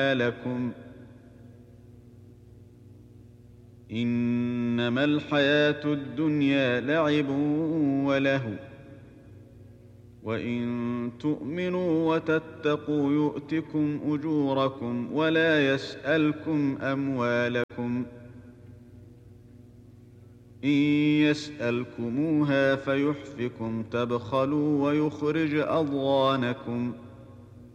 لكم إنما الحياة الدنيا لعب ولهو وإن تؤمنوا وتتقوا يؤتكم أجوركم ولا يسألكم أموالكم إن يسألكموها فيحفكم تبخلوا ويخرج أضغانكم